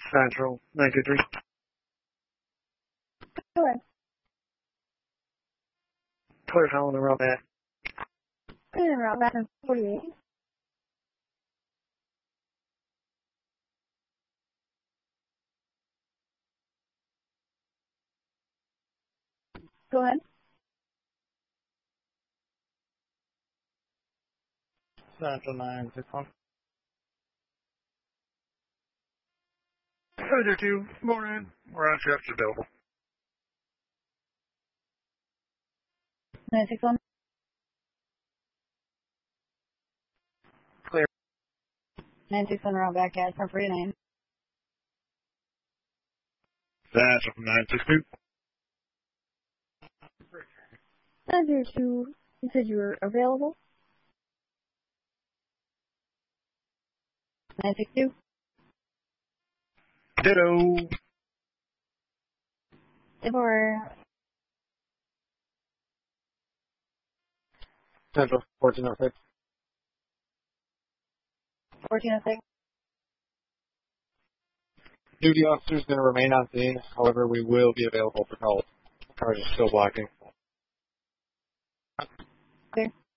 Central 923. Go ahead. Clear calling around that. Clear around back in 48. Go ahead. Central 961. 922. Morning. We're on shift available. 961. Clear. 961 around back at 49. Central 962. 902. You said you were available. 962. Ditto. Or Central 1406. 1406. Duty officer's going to remain on scene. However, we will be available for calls. Cars are still blocking. Clear.